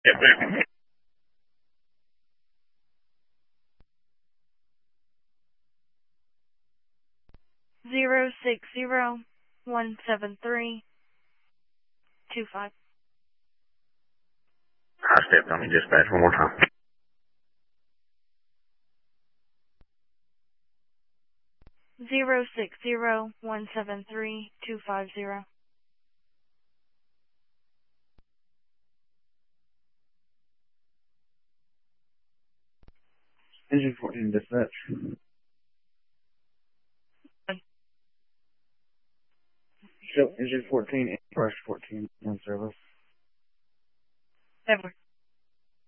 060-173-25. I stepped on me dispatch one more time. 060-173-250. Engine 14 dispatch. Show engine 14 and brush 14 in service. Ever.